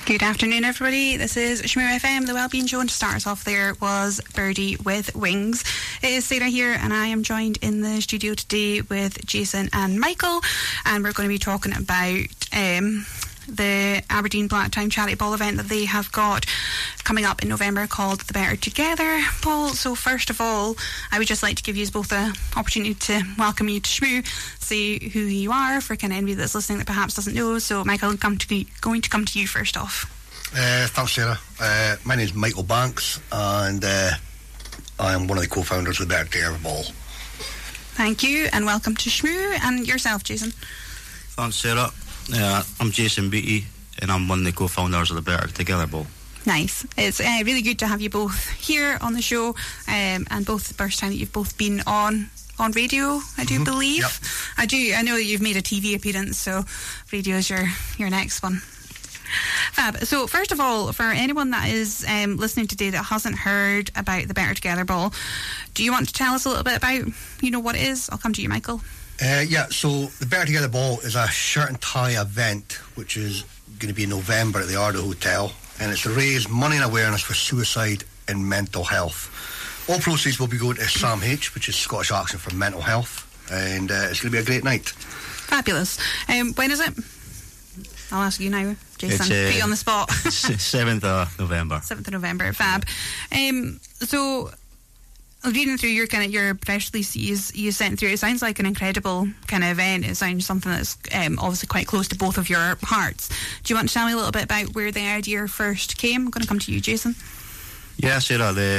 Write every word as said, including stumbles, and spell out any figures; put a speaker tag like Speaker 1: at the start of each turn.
Speaker 1: Good afternoon, everybody. This is Shmoo F M, the Wellbeing Show, and to start us off there was Birdie with Wings. It is Sarah here, and I am joined in the studio today with Jason and Michael, and we're going to be talking about um, the Aberdeen Blacktown Charity Ball event that they have got coming up in November called the Better Together Ball. So first of all, I would just like to give you both an opportunity to welcome you to Shmoo, say who you are for kind of anybody that's listening that perhaps doesn't know. So Michael, I'm come to, going to come to you first off.
Speaker 2: Uh, thanks, Sarah. Uh, my name is Michael Banks, and uh, I am one of the co-founders of the Better Together Ball.
Speaker 1: Thank you, and welcome to Shmoo. And yourself, Jason.
Speaker 3: Thanks, Sarah. Uh, I'm Jason Beattie, and I'm one of the co-founders of the Better Together Ball.
Speaker 1: Nice. It's uh, really good to have you both here on the show, um, and both the first time that you've both been on on radio, I do mm-hmm. believe.
Speaker 2: Yep.
Speaker 1: I do. I know that you've made a T V appearance, so radio is your your next one. Fab. So first of all, for anyone that is um, listening today that hasn't heard about the Better Together Ball, do you want to tell us a little bit about, you know, what it is? I'll come to you, Michael.
Speaker 2: Uh, yeah, so the Better Together Ball is a shirt and tie event, which is going to be in November at the Ardo Hotel, and it's to raise money and awareness for suicide and mental health. All proceeds will be going to SAMH, which is Scottish Action for Mental Health, and uh, it's going to be a great night.
Speaker 1: Fabulous. Um, when is it? I'll ask you now, Jason.
Speaker 3: It's, uh,
Speaker 1: Put you on the spot.
Speaker 3: seventh of November.
Speaker 1: seventh of November. Fab. Um, so, reading through your kind of your press release you, you sent through, it sounds like an incredible kind of event. It sounds something that's um, obviously quite close to both of your hearts. Do you want to tell me a little bit about where the idea first came? I'm going to come to you, Jason.
Speaker 3: Yeah, Sarah. The